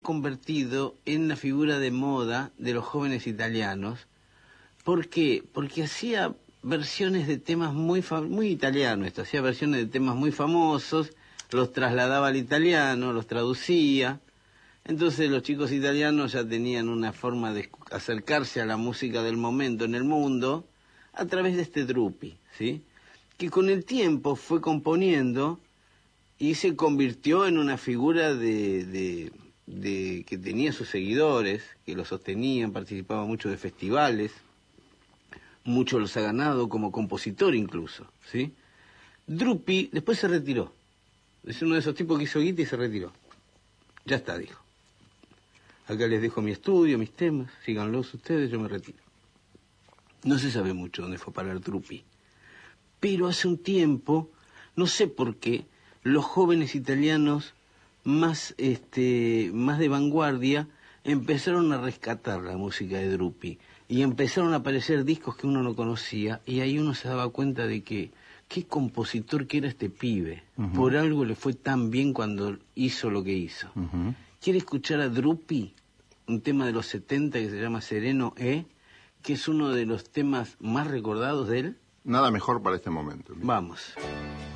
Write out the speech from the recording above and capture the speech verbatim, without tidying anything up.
convertido en la figura de moda de los jóvenes italianos. ¿Por qué? Porque hacía versiones de temas muy muy italianos, esto, hacía versiones de temas muy famosos, los trasladaba al italiano, los traducía. Entonces los chicos italianos ya tenían una forma de acercarse a la música del momento en el mundo a través de este Drupi, ¿sí? Que con el tiempo fue componiendo y se convirtió en una figura de, de, de que tenía sus seguidores, que lo sostenían, participaba mucho de festivales, mucho los ha ganado como compositor incluso, ¿sí? Drupi después se retiró. Es uno de esos tipos que hizo guita y se retiró. Ya está, dijo. Acá les dejo mi estudio, mis temas, síganlos ustedes, yo me retiro. No se sabe mucho dónde fue a parar Drupi. Pero hace un tiempo, no sé por qué, los jóvenes italianos más, este, más de vanguardia empezaron a rescatar la música de Drupi. Y empezaron a aparecer discos que uno no conocía, y ahí uno se daba cuenta de que qué compositor que era este pibe. Uh-huh. Por algo le fue tan bien cuando hizo lo que hizo. Uh-huh. ¿Quiere escuchar a Drupi? Un tema de los setenta que se llama Sereno E, que es uno de los temas más recordados de él. Nada mejor para este momento. Vamos.